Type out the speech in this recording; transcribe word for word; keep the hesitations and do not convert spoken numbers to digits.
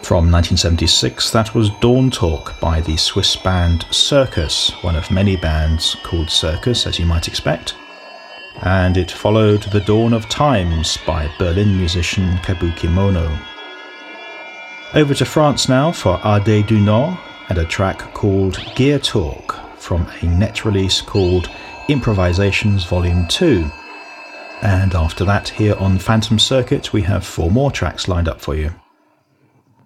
From nineteen seventy-six, that was Dawn Talk by the Swiss band Circus, one of many bands called Circus, as you might expect. And it followed The Dawn of Times by Berlin musician Kabuki Mono. Over to France now for Ade du Nord and a track called Gear Talk from a net release called Improvisations Volume two. And after that, here on Phantom Circuit, we have four more tracks lined up for you.